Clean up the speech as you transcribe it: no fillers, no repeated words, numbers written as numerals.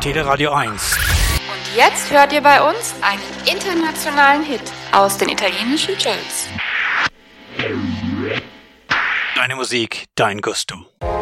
Teleradio 1. Und jetzt hört ihr bei uns einen internationalen Hit aus den italienischen Charts. Deine Musik, dein Gusto.